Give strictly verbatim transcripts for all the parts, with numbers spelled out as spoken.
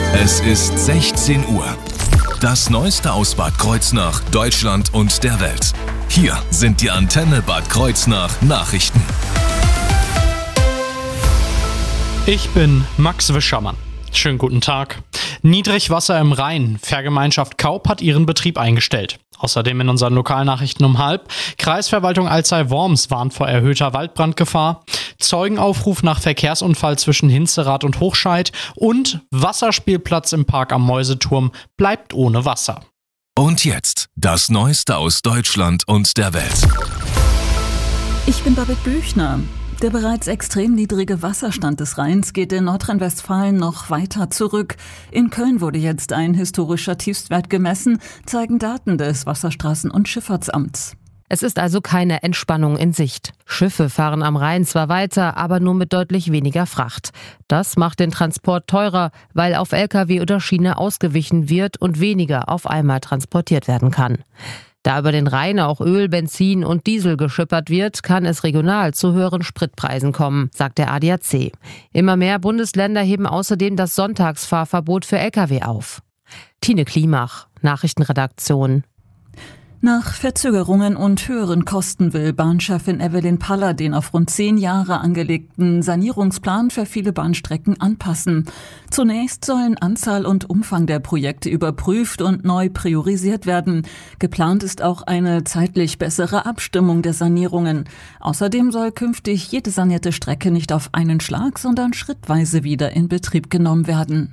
Es ist sechzehn Uhr. Das Neueste aus Bad Kreuznach, Deutschland und der Welt. Hier sind die Antenne Bad Kreuznach Nachrichten. Ich bin Max Wischermann. Schönen guten Tag. Niedrigwasser im Rhein. Fährgemeinschaft Kaup hat ihren Betrieb eingestellt. Außerdem in unseren Lokalnachrichten um halb. Kreisverwaltung Alzey-Worms warnt vor erhöhter Waldbrandgefahr. Zeugenaufruf nach Verkehrsunfall zwischen Hinzerath und Hochscheid. Und Wasserspielplatz im Park am Mäuseturm bleibt ohne Wasser. Und jetzt das Neueste aus Deutschland und der Welt. Ich bin Babette Büchner. Der bereits extrem niedrige Wasserstand des Rheins geht in Nordrhein-Westfalen noch weiter zurück. In Köln wurde jetzt ein historischer Tiefstwert gemessen, zeigen Daten des Wasserstraßen- und Schifffahrtsamts. Es ist also keine Entspannung in Sicht. Schiffe fahren am Rhein zwar weiter, aber nur mit deutlich weniger Fracht. Das macht den Transport teurer, weil auf L K W oder Schiene ausgewichen wird und weniger auf einmal transportiert werden kann. Da über den Rhein auch Öl, Benzin und Diesel geschippert wird, kann es regional zu höheren Spritpreisen kommen, sagt der A D A C. Immer mehr Bundesländer heben außerdem das Sonntagsfahrverbot für L K W auf. Tine Klimach, Nachrichtenredaktion. Nach Verzögerungen und höheren Kosten will Bahnchefin Evelyn Paller den auf rund zehn Jahre angelegten Sanierungsplan für viele Bahnstrecken anpassen. Zunächst sollen Anzahl und Umfang der Projekte überprüft und neu priorisiert werden. Geplant ist auch eine zeitlich bessere Abstimmung der Sanierungen. Außerdem soll künftig jede sanierte Strecke nicht auf einen Schlag, sondern schrittweise wieder in Betrieb genommen werden.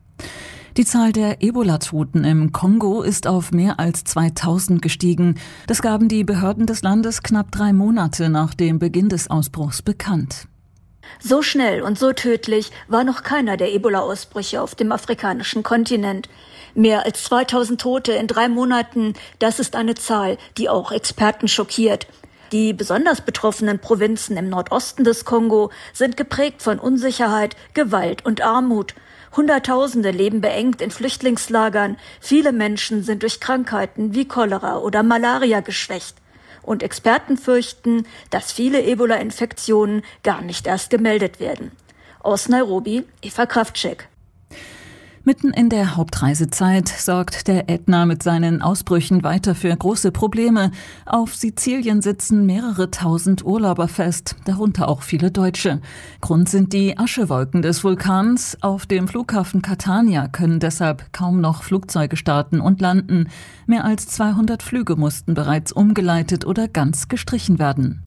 Die Zahl der Ebola-Toten im Kongo ist auf mehr als zweitausend gestiegen. Das gaben die Behörden des Landes knapp drei Monate nach dem Beginn des Ausbruchs bekannt. So schnell und so tödlich war noch keiner der Ebola-Ausbrüche auf dem afrikanischen Kontinent. Mehr als zweitausend Tote in drei Monaten, das ist eine Zahl, die auch Experten schockiert. Die besonders betroffenen Provinzen im Nordosten des Kongo sind geprägt von Unsicherheit, Gewalt und Armut. Hunderttausende leben beengt in Flüchtlingslagern. Viele Menschen sind durch Krankheiten wie Cholera oder Malaria geschwächt. Und Experten fürchten, dass viele Ebola-Infektionen gar nicht erst gemeldet werden. Aus Nairobi, Eva Kraftschek. Mitten in der Hauptreisezeit sorgt der Ätna mit seinen Ausbrüchen weiter für große Probleme. Auf Sizilien sitzen mehrere tausend Urlauber fest, darunter auch viele Deutsche. Grund sind die Aschewolken des Vulkans. Auf dem Flughafen Catania können deshalb kaum noch Flugzeuge starten und landen. Mehr als zweihundert Flüge mussten bereits umgeleitet oder ganz gestrichen werden.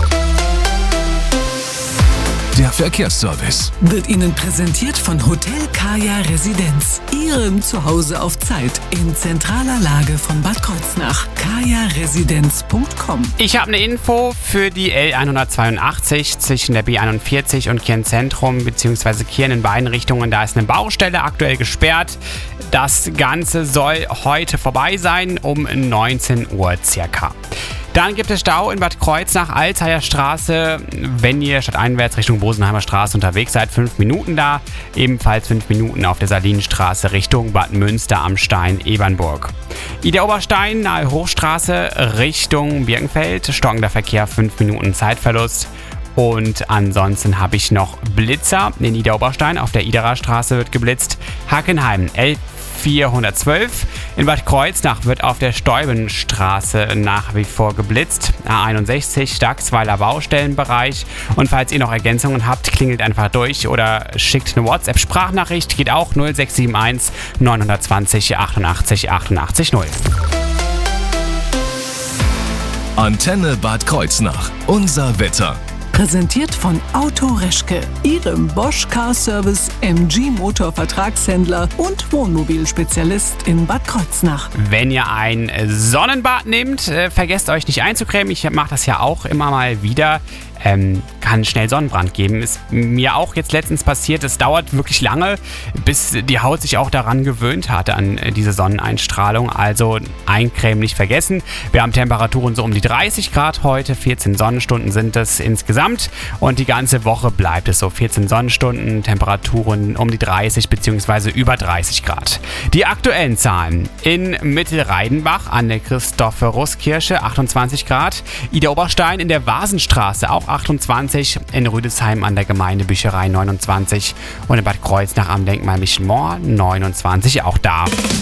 Der Verkehrsservice wird Ihnen präsentiert von Hotel Kaya Residenz, Ihrem Zuhause auf Zeit in zentraler Lage von Bad Kreuznach. kaya residenz punkt com. Ich habe eine Info für die L hundertzweiundachtzig zwischen der B einundvierzig und Kirn Zentrum bzw. Kirn in beiden Richtungen. Da ist eine Baustelle aktuell gesperrt. Das Ganze soll heute vorbei sein um neunzehn Uhr circa. Dann gibt es Stau in Bad Kreuznach, Alzeyer Straße, wenn ihr stadteinwärts Richtung Bosenheimer Straße unterwegs seid, fünf Minuten da. Ebenfalls fünf Minuten auf der Salinenstraße Richtung Bad Münster am Stein, Ebernburg. Ida Oberstein, nahe Hochstraße Richtung Birkenfeld, stockender Verkehr, fünf Minuten Zeitverlust. Und ansonsten habe ich noch Blitzer in Ida Oberstein, auf der Iderer Straße wird geblitzt. Hackenheim, L vierhundertzwölf. In Bad Kreuznach wird auf der Steubenstraße nach wie vor geblitzt. A einundsechzig, Stachsweiler Baustellenbereich. Und falls ihr noch Ergänzungen habt, klingelt einfach durch oder schickt eine WhatsApp-Sprachnachricht. Geht auch null sechs sieben eins neun zwei null achtundachtzig achtundachtzig null. Antenne Bad Kreuznach. Unser Wetter. Präsentiert von Auto Reschke, Ihrem Bosch Car Service M G Motor Vertragshändler und Wohnmobilspezialist in Bad Kreuznach. Wenn ihr ein Sonnenbad nehmt, äh, vergesst euch nicht einzucremen. Ich mache das ja auch immer mal wieder. Ähm, kann schnell Sonnenbrand geben. Ist mir auch jetzt letztens passiert. Es dauert wirklich lange, bis die Haut sich auch daran gewöhnt hat, an diese Sonneneinstrahlung. Also eincremen nicht vergessen. Wir haben Temperaturen so um die dreißig Grad heute. vierzehn Sonnenstunden sind es insgesamt. Und die ganze Woche bleibt es so. vierzehn Sonnenstunden, Temperaturen um die dreißig bzw. über dreißig Grad. Die aktuellen Zahlen. In Mittelreidenbach an der Christophoruskirche achtundzwanzig Grad. Ida Oberstein in der Vasenstraße auch achtundzwanzig, in Rüdesheim an der Gemeindebücherei neunundzwanzig und in Bad Kreuznach am Denkmal Michelmoor neunundzwanzig auch da.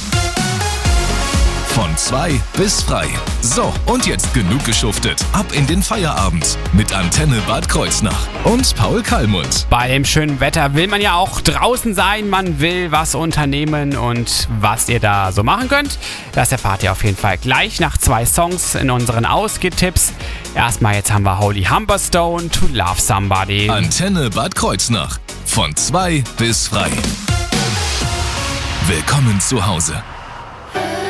Von zwei bis frei. So, und jetzt genug geschuftet. Ab in den Feierabend mit Antenne Bad Kreuznach und Paul Kallmund. Bei dem schönen Wetter will man ja auch draußen sein, man will was unternehmen und was ihr da so machen könnt, das erfahrt ihr auf jeden Fall gleich nach zwei Songs in unseren Ausgehtipps. Erstmal jetzt haben wir Holy Humberstone, To Love Somebody. Antenne Bad Kreuznach. Von zwei bis frei. Willkommen zu Hause.